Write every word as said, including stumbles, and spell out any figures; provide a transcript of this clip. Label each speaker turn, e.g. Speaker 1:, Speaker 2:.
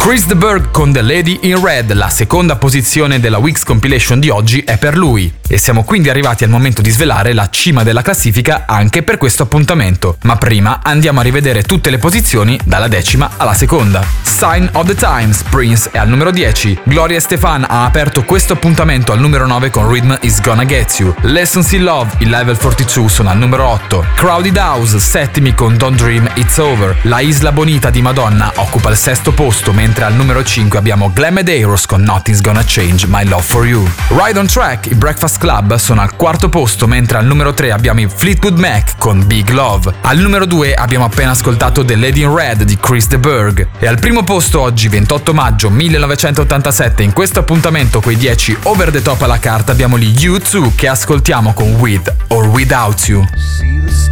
Speaker 1: Chris de Burgh con The Lady in Red, la seconda posizione della Weeks Compilation di oggi è per lui. E siamo quindi arrivati al momento di svelare la cima della classifica anche per questo appuntamento. Ma prima andiamo a rivedere tutte le posizioni dalla decima alla seconda. Sign of the Times, Prince è al numero dieci. Gloria Estefan ha aperto questo appuntamento al numero nove con Rhythm Is Gonna Get You. Lessons in Love, il Level quarantadue sono al numero otto. Crowded House, settimi con Don't Dream It's Over. La Isla Bonita di Madonna occupa il sesto posto, mentre al numero cinque abbiamo Glam Medeiros con Nothing's Gonna Change My Love For You. Ride on Track, i Breakfast Club sono al quarto posto, mentre al numero tre abbiamo i Fleetwood Mac con Big Love. Al numero due abbiamo appena ascoltato The Lady in Red di Chris de Burgh. E al primo posto oggi, ventotto maggio millenovecentottantasette, in questo appuntamento coi dieci over the top alla carta abbiamo gli U due che ascoltiamo con With or Without You.